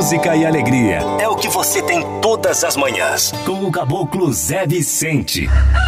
música e alegria. É o que você tem todas as manhãs. Com o Caboclo Zé Vicente.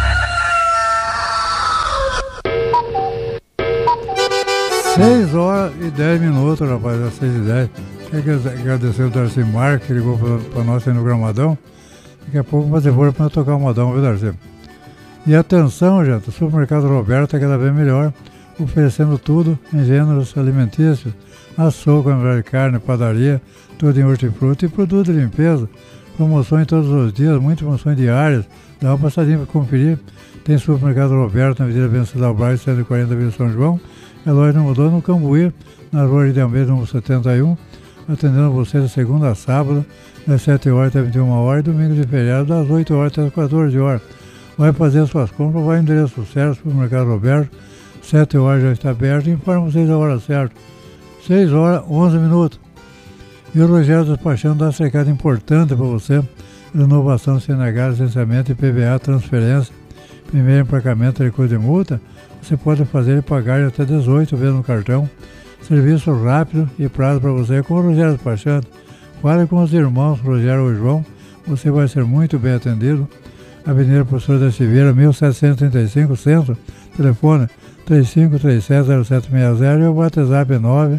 Seis horas e 10 minutos, rapaz, às 6h10. Quero agradecer o Darcy Marques, que ligou para nós aí no Gramadão. Daqui a pouco vai fazer para tocar o modão, viu, Darcy? E atenção, gente, o Supermercado Roberto é cada vez melhor, oferecendo tudo em gêneros alimentícios, açougue, de carne, padaria, tudo em hortifruti e produto de limpeza. Promoções todos os dias, muitas promoções diárias. Dá uma passadinha para conferir. Tem Supermercado Roberto na Avenida Venceslau Braz, 140 Vila São João. A loja não mudou no Cambuí, na rua de Almeida, número 71, atendendo você de segunda a sábado, das 7 horas até 21 horas, e domingo de feriado, das 8 horas até as 14 horas. Vai fazer as suas compras, vai no endereço certo, Supermercado Roberto, 7 horas já está aberto, e informa vocês a hora certa. 6 horas, 11 minutos. E o Rogério Despachando dá um recado importante para você: renovação do CNH, licenciamento e PVA, transferência, primeiro emplacamento, recurso de multa. Você pode fazer e pagar até 18 vezes no cartão. Serviço rápido e prazo para você com o Rogério Despachando. Fale com os irmãos Rogério e João, você vai ser muito bem atendido. Avenida Professor da Silveira, 1735, Centro. Telefone 35370760 e o WhatsApp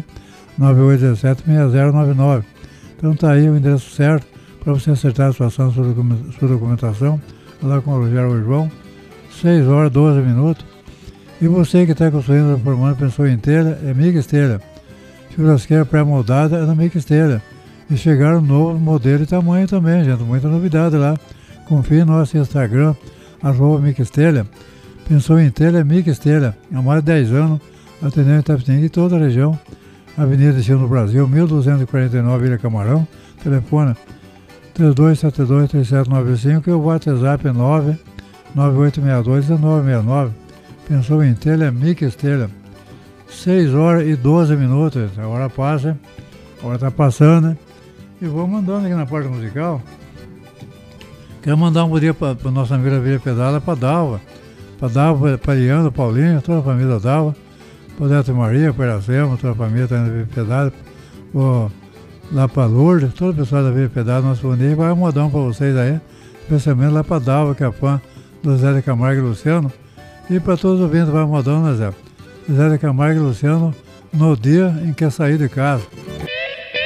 998176099. Então tá aí o endereço certo para você acertar a situação, sua documentação, lá com o Rogério e João. 6 horas, 12 minutos. E você que está construindo, reformando, pensou em telha, é Mica Telha. Churrasqueira pré-moldada é na Mica Telha. E chegaram novo modelo e tamanho também, gente. Muita novidade lá. Confie no nosso Instagram, @Mica Telha. Pensou em telha, é Mica Telha. Há mais de 10 anos, atendendo Itapetinga e toda a região. Avenida Destino do Brasil, 1249, Ilha Camarão. Telefone 3272-3795 e o WhatsApp 99862-1969. Pensou em telha, Mica Telha. 6 horas e 12 minutos. A hora passa, a hora está passando, né? E vou mandando aqui na parte musical. Quero mandar um bom dia para a nossa amiga Vila Pedala, para Dalva. Para Dalva, para Leandro, Paulinho, toda a família da Dalva. Para Neto e Maria, para Iracema, toda a família está na Vila Pedala. Lá para Lourdes, todo o pessoal da Vila Pedala, nosso bom dia. Vai um modão para vocês aí. Especialmente lá para Dalva, que é fã do Zé de Camargo e Luciano. E para todos os ouvintes, vai um modão, né, Zé? Zé de Camargo e Luciano, no dia em que sair de casa.